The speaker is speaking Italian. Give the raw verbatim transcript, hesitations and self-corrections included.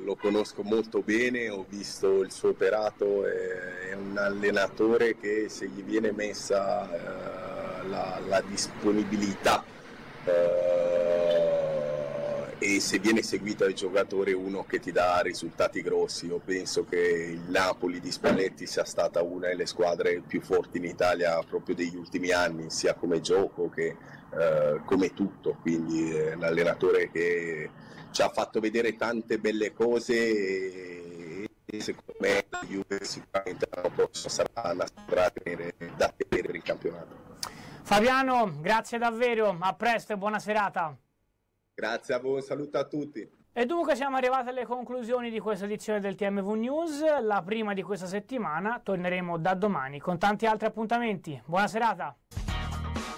lo conosco molto bene, ho visto il suo operato, è un allenatore che se gli viene messa uh, la, la disponibilità uh, e se viene seguito dai giocatori, uno che ti dà risultati grossi. Io penso che il Napoli di Spalletti sia stata una delle squadre più forti in Italia proprio degli ultimi anni, sia come gioco che uh, come tutto, quindi è un allenatore che ci ha fatto vedere tante belle cose e, e secondo me la Juve sicuramente l'anno prossimo sarà una squadra da tenere per il campionato. Fabiano, grazie davvero, a presto e buona serata. Grazie a voi, saluto a tutti. E dunque siamo arrivati alle conclusioni di questa edizione del T M V News, la prima di questa settimana. Torneremo da domani con tanti altri appuntamenti. Buona serata.